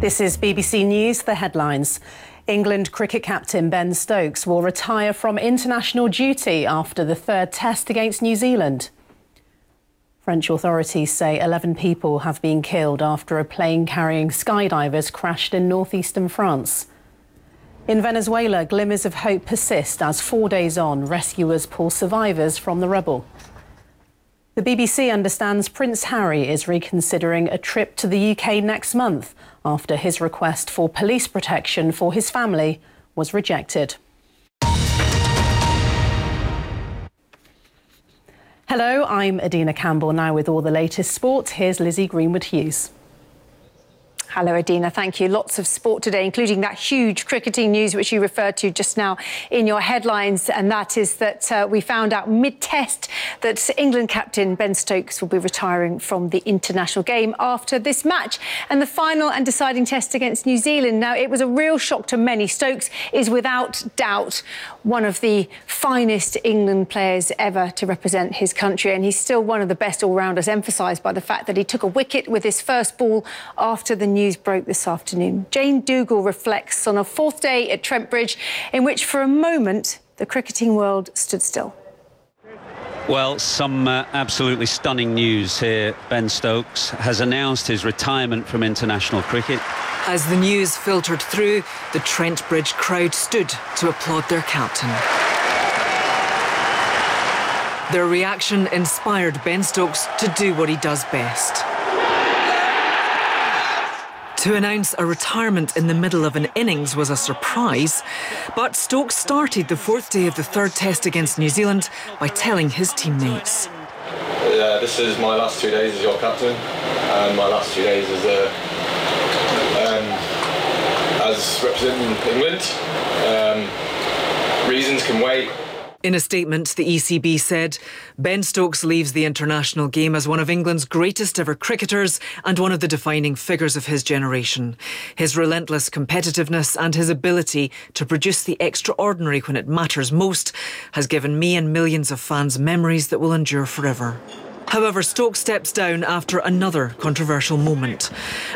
This is BBC News, the headlines. England cricket captain Ben Stokes will retire from international duty after the third test against New Zealand. French authorities say 11 people have been killed after a plane carrying skydivers crashed in northeastern France. In Venezuela, glimmers of hope persist as 4 days on, rescuers pull survivors from the rubble. The BBC understands Prince Harry is reconsidering a trip to the UK next month after his request for police protection for his family was rejected. Hello, I'm Adina Campbell, now with all the latest sport. Here's Lizzie Greenwood-Hughes. Hello, Adina. Thank you. Lots of sport today, including that huge cricketing news which you referred to just now in your headlines, and that is that we found out mid-test that England captain Ben Stokes will be retiring from the international game after this match and the final and deciding test against New Zealand. Now, it was a real shock to many. Stokes is without doubt one of the finest England players ever to represent his country, and he's still one of the best all-rounders, emphasised by the fact that he took a wicket with his first ball after the news broke this afternoon. Jane Dougal reflects on a fourth day at Trent Bridge in which for a moment the cricketing world stood still. Well, some absolutely stunning news here. Ben Stokes has announced his retirement from international cricket. As the news filtered through, the Trent Bridge crowd stood to applaud their captain. Their reaction inspired Ben Stokes to do what he does best. To announce a retirement in the middle of an innings was a surprise, but Stokes started the fourth day of the third test against New Zealand by telling his teammates. This is my last 2 days as your captain, and my last 2 days as representing England. Reasons can wait. In a statement, the ECB said, Ben Stokes leaves the international game as one of England's greatest ever cricketers and one of the defining figures of his generation. His relentless competitiveness and his ability to produce the extraordinary when it matters most has given me and millions of fans memories that will endure forever. However, Stokes steps down after another controversial moment.